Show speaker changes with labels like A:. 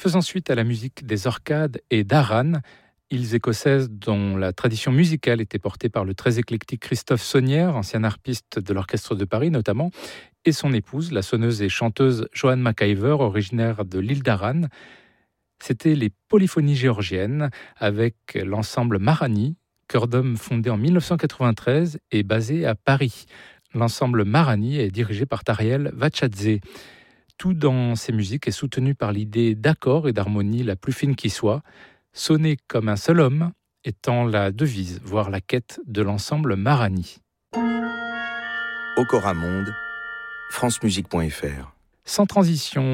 A: Faisant suite à la musique des Orcades et d'Aran, îles écossaises dont la tradition musicale était portée par le très éclectique Christophe Saunière, ancien harpiste de l'Orchestre de Paris notamment, et son épouse, la sonneuse et chanteuse Joan McIver, originaire de l'île d'Aran. C'était les Polyphonies géorgiennes avec l'ensemble Marani, chœur d'homme fondé en 1993 et basé à Paris. L'ensemble Marani est dirigé par Tariel Vachadze. Tout dans ces musiques est soutenu par l'idée d'accord et d'harmonie la plus fine qui soit, sonner comme un seul homme étant la devise, voire la quête de l'ensemble Marani.
B: Okora Monde, francemusique.fr.
A: Sans transition,